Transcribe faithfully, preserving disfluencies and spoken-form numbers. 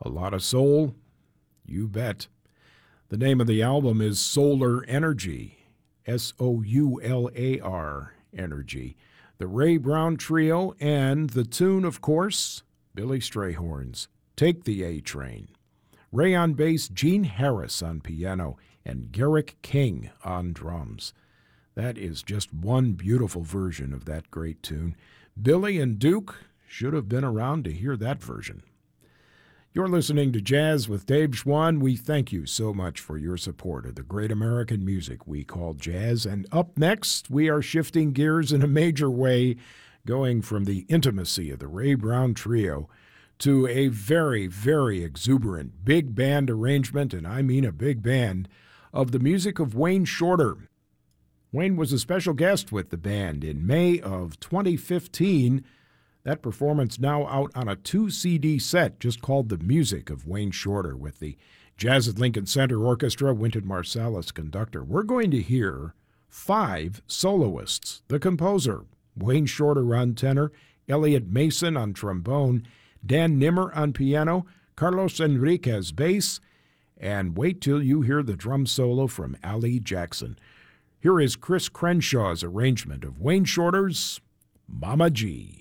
A lot of soul? You bet. The name of the album is Solar Energy, S O U L A R, Energy. The Ray Brown Trio, and the tune, of course, Billy Strayhorn's Take the A-Train. Ray on bass, Gene Harris on piano, and Garrick King on drums. That is just one beautiful version of that great tune. Billy and Duke should have been around to hear that version. You're listening to Jazz with Dave Schwann. We thank you so much for your support of the great American music we call jazz. And up next, we are shifting gears in a major way, going from the intimacy of the Ray Brown Trio to a very, very exuberant big band arrangement, and I mean a big band, of the music of Wayne Shorter. Wayne was a special guest with the band in May of twenty fifteen. That performance now out on a two C D set just called The Music of Wayne Shorter with the Jazz at Lincoln Center Orchestra, Wynton Marsalis conductor. We're going to hear five soloists. The composer, Wayne Shorter on tenor, Elliot Mason on trombone, Dan Nimmer on piano, Carlos Enriquez bass, and wait till you hear the drum solo from Ali Jackson. Here is Chris Crenshaw's arrangement of Wayne Shorter's Mama G.